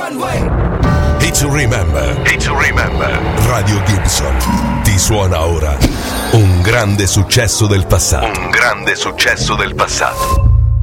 Hit to Remember. Hit to Remember. Radio Gibson ti suona ora un grande successo del passato. Un grande successo del passato.